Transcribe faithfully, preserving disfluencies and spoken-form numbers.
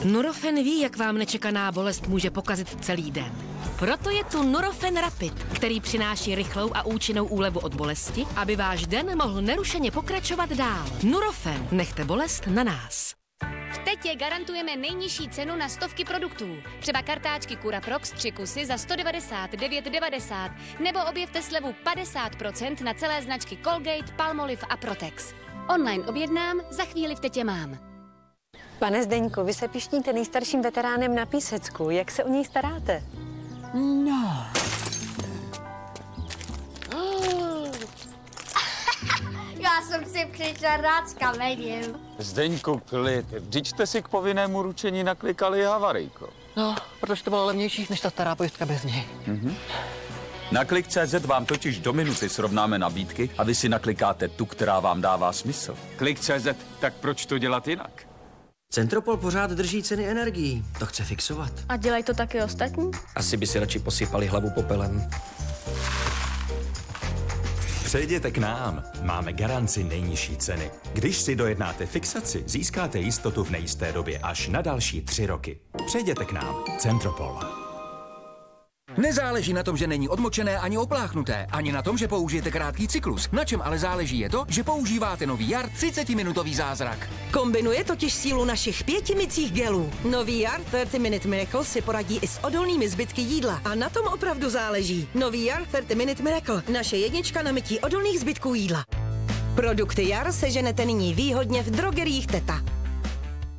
Nurofen ví, jak vám nečekaná bolest může pokazit celý den. Proto je tu Nurofen Rapid, který přináší rychlou a účinnou úlevu od bolesti, aby váš den mohl nerušeně pokračovat dál. Nurofen, nechte bolest na nás. V Tetě garantujeme nejnižší cenu na stovky produktů. Třeba kartáčky Curaprox tři kusy za sto devadesát devět devadesát. Nebo objevte slevu padesát procent na celé značky Colgate, Palmolive a Protex. Online objednám, za chvíli v Tetě mám. Pane Zdeňku, vy se pišníte nejstarším veteránem na Písecku. Jak se o něj staráte? No. Já jsem si přišel rád s kamením. Zdeňku, klid. Vždyť jste si k povinnému ručení naklikali havarijko. No, protože to bylo levnější než ta stará pojistka bez něj. Mm-hmm. Na Klik tečka cé zet vám totiž do minuty srovnáme nabídky a vy si naklikáte tu, která vám dává smysl. Klik tečka cé zet, tak proč to dělat jinak? Centropol pořád drží ceny energií. To chce fixovat. A dělají to taky ostatní? Asi by si radši posypali hlavu popelem. Přejděte k nám. Máme garanci nejnižší ceny. Když si dojednáte fixaci, získáte jistotu v nejisté době až na další tři roky. Přejděte k nám. Centropol. Nezáleží na tom, že není odmočené ani opláchnuté, ani na tom, že použijete krátký cyklus. Na čem ale záleží je to, že používáte nový Jar třicetiminutový zázrak. Kombinuje totiž sílu našich pěti mycích gelů. Nový Jar třicet Minute Miracle si poradí i s odolnými zbytky jídla. A na tom opravdu záleží. Nový Jar třicet Minute Miracle. Naše jednička na mytí odolných zbytků jídla. Produkty Jar seženete nyní výhodně v drogeriích Teta.